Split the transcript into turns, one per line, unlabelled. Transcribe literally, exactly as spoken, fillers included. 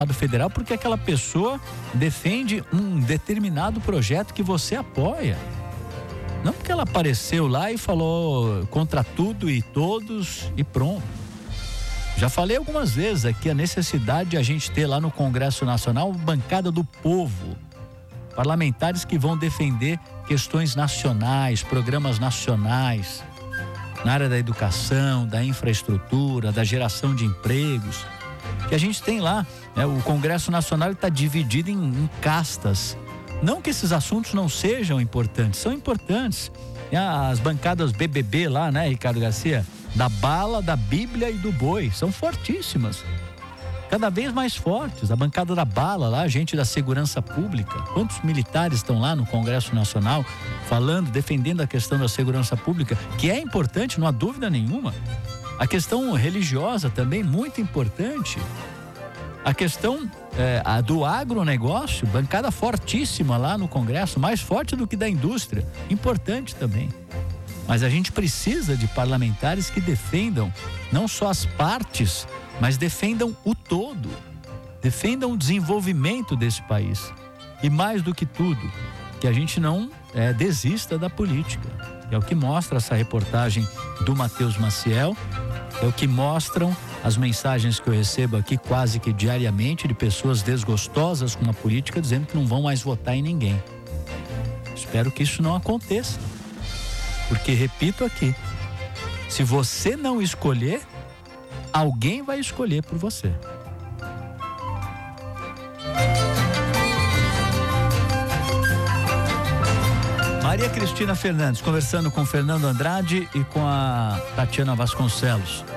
federal porque aquela pessoa defende um determinado projeto que você apoia. Não porque ela apareceu lá e falou contra tudo e todos e pronto. Já falei algumas vezes aqui a necessidade de a gente ter lá no Congresso Nacional bancada do povo. Parlamentares que vão defender questões nacionais, programas nacionais, na área da educação, da infraestrutura, da geração de empregos. Que a gente tem lá, né, o Congresso Nacional está dividido em, em castas. Não que esses assuntos não sejam importantes, são importantes. As bancadas B B B lá, né, Ricardo Garcia? Da bala, da Bíblia e do boi, são fortíssimas. Cada vez mais fortes. A bancada da bala lá, gente da segurança pública. Quantos militares estão lá no Congresso Nacional falando, defendendo a questão da segurança pública, que é importante, não há dúvida nenhuma. A questão religiosa também, muito importante. A questão é, a do agronegócio, bancada fortíssima lá no Congresso, mais forte do que da indústria, importante também. Mas a gente precisa de parlamentares que defendam não só as partes, mas defendam o todo, defendam o desenvolvimento desse país. E mais do que tudo, que a gente não é, desista da política. É o que mostra essa reportagem do Matheus Maciel, é o que mostram as mensagens que eu recebo aqui quase que diariamente de pessoas desgostosas com a política, dizendo que não vão mais votar em ninguém. Espero que isso não aconteça. Porque, repito aqui, se você não escolher, alguém vai escolher por você. Maria Cristina Fernandes, conversando com Fernando Andrade e com a Tatiana Vasconcelos.